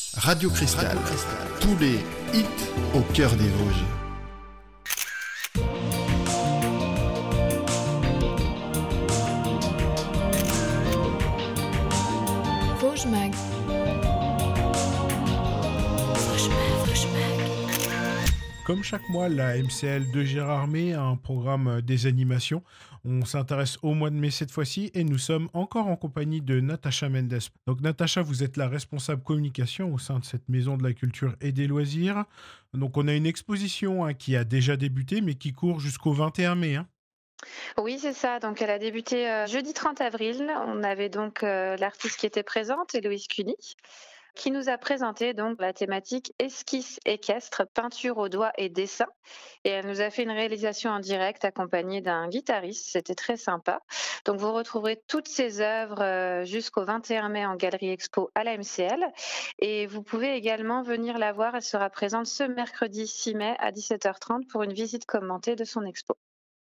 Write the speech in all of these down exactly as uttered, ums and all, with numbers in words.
Radio Cristal, tous les hits au cœur des Vosges. Vosges Mag. Comme chaque mois, la M C L de Gérardmer a un programme des animations. On s'intéresse au mois de mai cette fois-ci et nous sommes encore en compagnie de Natacha Mendes. Donc Natacha, vous êtes la responsable communication au sein de cette maison de la culture et des loisirs. Donc on a une exposition hein, qui a déjà débuté mais qui court jusqu'au vingt et un mai. Hein. Oui, c'est ça. Donc, elle a débuté euh, jeudi trente avril. On avait donc euh, l'artiste qui était présente, Héloïse Cuny, qui nous a présenté donc la thématique esquisse équestre, peinture au doigt et dessin. Et elle nous a fait une réalisation en direct accompagnée d'un guitariste. C'était très sympa. Donc, vous retrouverez toutes ces œuvres euh, jusqu'au vingt et un mai en galerie expo à la M C L. Et vous pouvez également venir la voir. Elle sera présente ce mercredi six mai à dix-sept heures trente pour une visite commentée de son expo.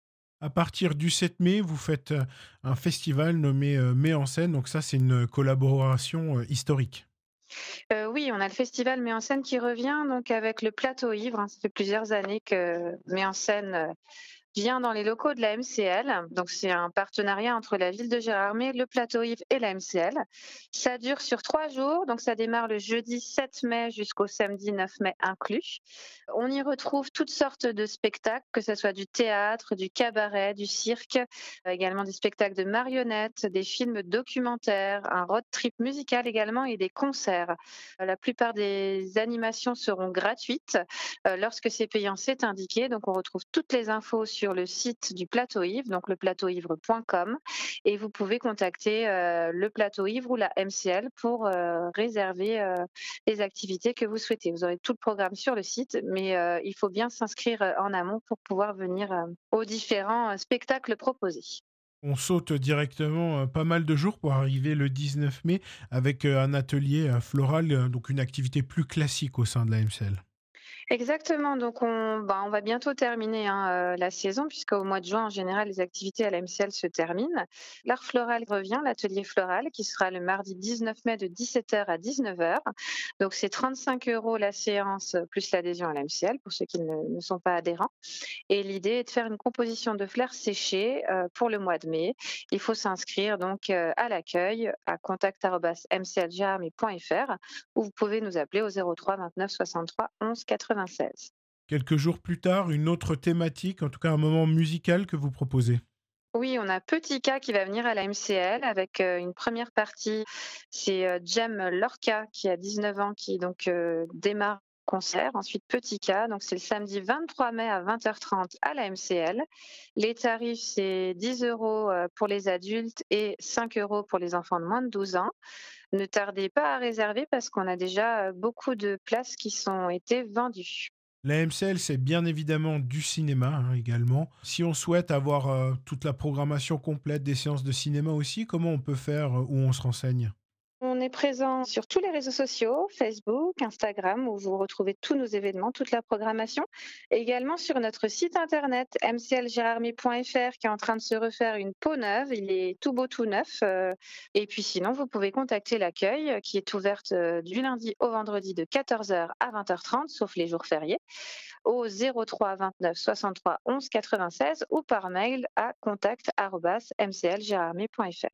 À partir du sept mai, vous faites euh, un festival nommé euh, Mai en scène. Donc ça, c'est une collaboration euh, historique. Euh, oui, on a le festival Met en scène qui revient donc avec le plateau ivre. Hein. Ça fait plusieurs années que Met en scène euh, vient dans les locaux de la M C L. Donc c'est un partenariat entre la ville de Gérardmer, le plateau ivre et la M C L. Ça dure sur trois jours, donc ça démarre le jeudi sept mai jusqu'au samedi neuf mai inclus. On y retrouve toutes sortes de spectacles, que ce soit du théâtre, du cabaret, du cirque, euh, également des spectacles de marionnettes, des films documentaires, un road trip musical également et des concerts. Euh, La plupart des animations seront gratuites. Euh, Lorsque c'est payant, c'est indiqué. Donc on retrouve toutes les infos sur le site du Plateau Ivre, donc le plateau ivre point com, et vous pouvez contacter euh, le Plateau Ivre ou la M C L pour euh, réserver euh, les activités que vous souhaitez. Vous aurez tout le programme sur le site, mais euh, il faut bien s'inscrire euh, en amont pour pouvoir venir euh, aux différents euh, spectacles proposés. On saute directement euh, pas mal de jours pour arriver le dix-neuf mai avec euh, un atelier euh, floral, euh, donc une activité plus classique au sein de la M C L. Exactement, donc on, bah, on va bientôt terminer hein, euh, la saison, puisqu'au mois de juin, en général, les activités à la M C L se terminent. L'art floral revient, l'atelier floral, qui sera le mardi dix-neuf mai de dix-sept heures à dix-neuf heures. Donc c'est trente-cinq euros la séance, plus l'adhésion à la M C L, pour ceux qui ne, ne sont pas adhérents. Et l'idée est de faire une composition de fleurs séchées euh, pour le mois de mai. Il faut s'inscrire donc euh, à l'accueil à contact arobase m c l gérardmer point f r ou vous pouvez nous appeler au zéro trois vingt-neuf soixante-trois onze quatre-vingt-seize. Quelques jours plus tard, une autre thématique, en tout cas un moment musical que vous proposez. Oui, on a Petit K qui va venir à la M C L avec euh, une première partie. C'est euh, Jem Lorca qui a dix-neuf ans qui donc euh, démarre le concert. Ensuite Petit K, donc c'est le samedi vingt-trois mai à vingt heures trente à la M C L. Les tarifs c'est dix euros euh, pour les adultes et cinq euros pour les enfants de moins de douze ans. Ne tardez pas à réserver parce qu'on a déjà euh, beaucoup de places qui sont été vendues. La M C L, c'est bien évidemment du cinéma hein, également. Si on souhaite avoir euh, toute la programmation complète des séances de cinéma aussi, comment on peut faire euh, où on se renseigne? On est présent sur tous les réseaux sociaux, Facebook, Instagram, où vous retrouvez tous nos événements, toute la programmation. Et également sur notre site internet m c l gérardmer point f r qui est en train de se refaire une peau neuve. Il est tout beau, tout neuf. Euh, Et puis sinon, vous pouvez contacter l'accueil euh, qui est ouverte euh, du lundi au vendredi de quatorze heures à vingt heures trente, sauf les jours fériés, au zéro trois vingt-neuf soixante-trois onze quatre-vingt-seize ou par mail à contact arobase m c l gérardmer point f r.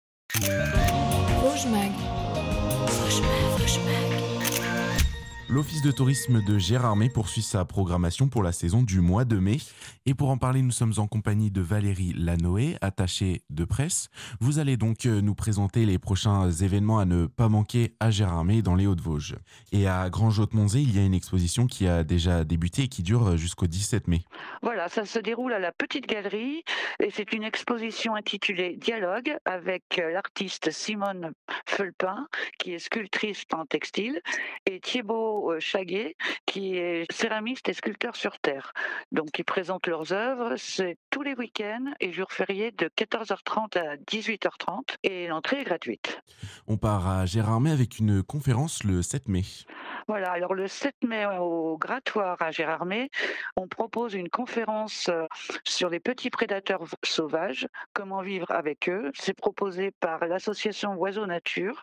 Vosges Mag. Vosges Mag, Vosges Mag. L'Office de tourisme de Gérardmer poursuit sa programmation pour la saison du mois de mai. Et pour en parler, nous sommes en compagnie de Valérie Lanoé, attachée de presse. Vous allez donc nous présenter les prochains événements à ne pas manquer à Gérardmer dans les Hauts-de-Vosges. Et à Grand-Jauthe-Monzé, il y a une exposition qui a déjà débuté et qui dure jusqu'au dix-sept mai. Voilà, ça se déroule à la Petite Galerie et c'est une exposition intitulée Dialogue avec l'artiste Simone Felpin, qui est sculptrice en textile, et Thibaut Chaguet, qui est céramiste et sculpteur sur terre. Donc ils présentent leurs œuvres, c'est tous les week-ends et jours fériés de quatorze heures trente à dix-huit heures trente et l'entrée est gratuite. On part à Gérardmer avec une conférence le sept mai. Voilà, alors le sept mai au Grattoir à Gérardmer, on propose une conférence euh, sur les petits prédateurs v- sauvages, comment vivre avec eux. C'est proposé par l'association Oiseaux Nature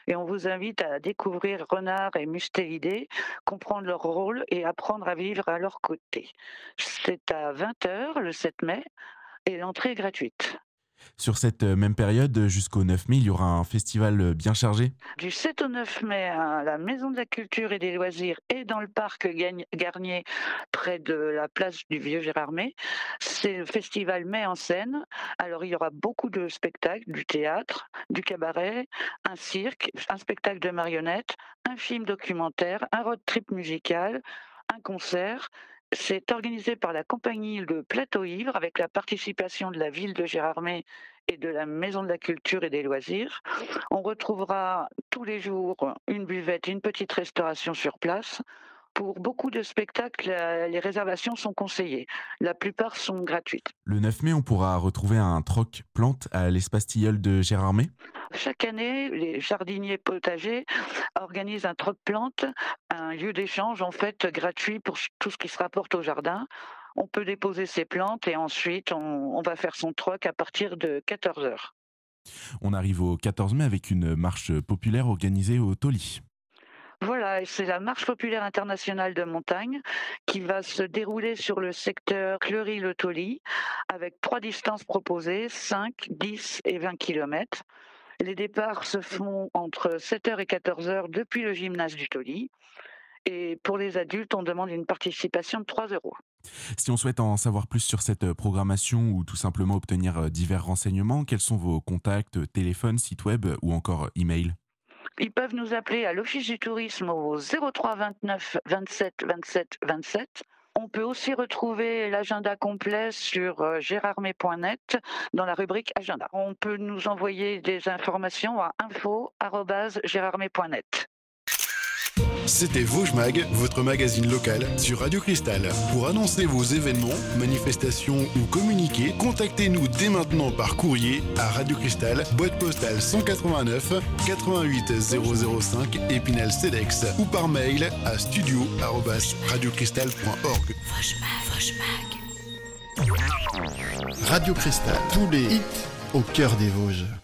Et on vous invite à découvrir Renard et Mustélidés, comprendre leur rôle et apprendre à vivre à leur côté. C'est à vingt heures le sept mai et l'entrée est gratuite. Sur cette euh, même période, jusqu'au neuf mai, il y aura un festival euh, bien chargé. Du sept au neuf mai, à la Maison de la Culture et des Loisirs et dans le parc Gagne- Garnier, près de la place du Vieux Gérardmer, c'est le festival Met en scène. Alors, il y aura beaucoup de spectacles, du théâtre, du cabaret, un cirque, un spectacle de marionnettes, un film documentaire, un road trip musical, un concert. C'est organisé par la compagnie Le Plateau Ivre avec la participation de la ville de Gérardmer et de la Maison de la Culture et des Loisirs. On retrouvera tous les jours une buvette, une petite restauration sur place. Pour beaucoup de spectacles, euh, les réservations sont conseillées. La plupart sont gratuites. Le neuf mai, on pourra retrouver un troc plante à l'espace Tilleul de Gérardmer. Chaque année, les jardiniers potagers organisent un troc-plante, un lieu d'échange en fait gratuit pour tout ce qui se rapporte au jardin. On peut déposer ses plantes et ensuite on, on va faire son troc à partir de quatorze heures. On arrive au quatorze mai avec une marche populaire organisée au Toli. Voilà, et c'est la Marche populaire internationale de montagne qui va se dérouler sur le secteur Cleury-le-Tauly avec trois distances proposées, cinq, dix et vingt kilomètres. Les départs se font entre sept heures et quatorze heures depuis le gymnase du Tauly. Et pour les adultes, on demande une participation de trois euros. Si on souhaite en savoir plus sur cette euh, programmation ou tout simplement obtenir euh, divers renseignements, quels sont vos contacts, euh, téléphone, site web euh, ou encore euh, email ? Ils peuvent nous appeler à l'Office du tourisme au zéro trois vingt-neuf vingt-sept vingt-sept vingt-sept. On peut aussi retrouver l'agenda complet sur euh, gérardmer point net dans la rubrique agenda. On peut nous envoyer des informations à info arobase gérardmer point net. C'était Vosges Mag, votre magazine local sur Radio Cristal. Pour annoncer vos événements, manifestations ou communiquer, contactez-nous dès maintenant par courrier à Radio Cristal, boîte postale cent quatre-vingt-neuf quatre-vingt-huit zéro zéro cinq Épinal-Cedex ou par mail à studio arobase radiocristal point org. Vosges Mag, Vosges Mag. Radio Cristal, tous les hits au cœur des Vosges.